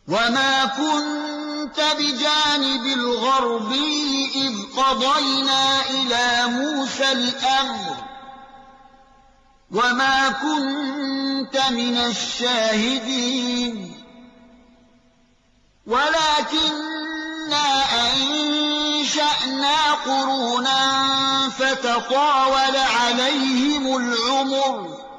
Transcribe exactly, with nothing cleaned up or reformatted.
وما كنت بجانب الغربي إذ قضينا إلى موسى الأمر وما كنت من الشاهدين ولكننا أنشأنا قرونا فتطاول عليهم العمر